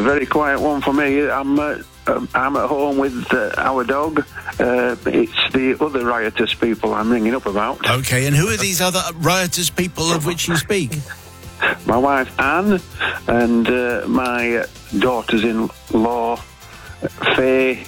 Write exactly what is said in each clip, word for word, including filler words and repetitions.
a very quiet one for me. I'm uh, I'm at home with uh, our dog. Uh, it's the other riotous people I'm ringing up about. Okay, and who are these other riotous people of which you speak? My wife Anne and uh, my daughters-in-law Faye.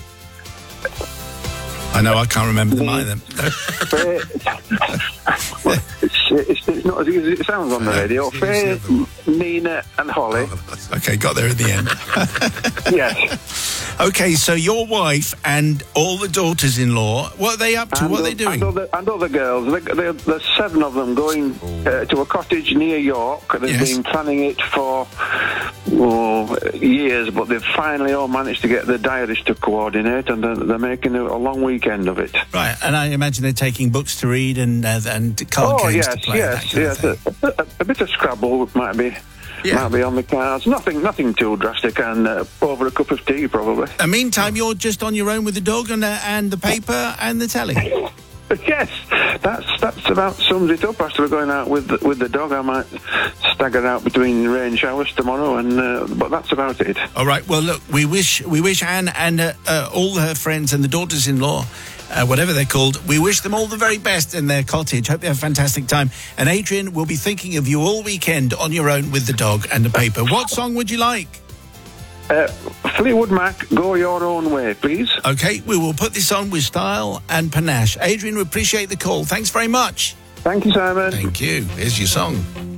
I know, I can't remember them either. Faye. Well, it's, it's, it's not as easy as it sounds on the radio. Faye, Nina and Holly. Okay, got there at the end. Yes. Okay, so your wife and all the daughters-in-law, what are they up to? And what are they the- doing? And other, and other girls. There- there- There's seven of them going uh, to a cottage near York. They've Yes. been planning it for oh, years, but they've finally all managed to get the diarist to coordinate, and they're, they're making a, a long weekend of it. Right, and I imagine they're taking books to read and uh, and card Oh, games yes, to play. yes, that kind yes. of thing. A, a, a bit of Scrabble might be... Yeah. Might be on the cards. Nothing, nothing too drastic, and uh, over a cup of tea, probably. And meantime, you're just on your own with the dog and, uh, and the paper and the telly. Yes, that's that's about sums it up. After we're going out with the, with the dog, I might stagger out between rain showers tomorrow, and uh, but that's about it. All right. Well, look, we wish we wish Anne and uh, uh, all her friends and the daughters-in-law, uh, whatever they're called, we wish them all the very best in their cottage. Hope they have a fantastic time. And Adrian will be thinking of you all weekend on your own with the dog and the paper. What song would you like? Uh, Fleetwood Mac, Go Your Own Way, please. Okay, we will put this on with style and panache. Adrian, we appreciate the call. Thanks very much. Thank you, Simon. Thank you. Here's your song.